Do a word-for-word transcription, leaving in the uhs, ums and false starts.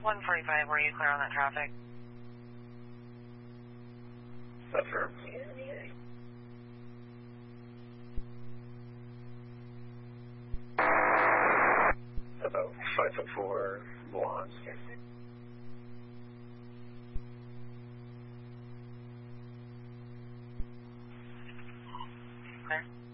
one forty-five, were you clear on that traffic? Affirm. About five foot four, blonde. Clear.